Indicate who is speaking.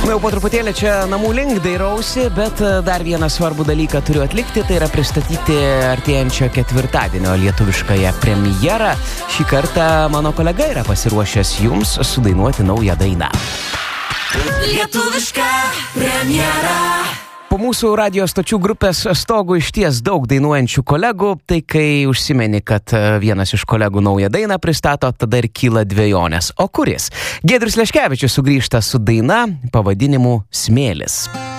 Speaker 1: Na jau po truputėlį čia namų link dairausi, bet dar vieną svarbų dalyką turiu atlikti, tai yra pristatyti artėjančio ketvirtadienio lietuviškąją premjerą. Šį kartą mano kolega yra pasiruošęs jums sudainuoti naują dainą.
Speaker 2: Lietuviška premjera.
Speaker 1: Po mūsų radio stočių grupės stogu išties daug dainuojančių kolegų, tai kai užsimeni, kad vienas iš kolegų naują dainą pristato, tada ir kyla dvejonės. O kuris? Giedrius Leškevičius sugrįžta su daina pavadinimu Smėlis.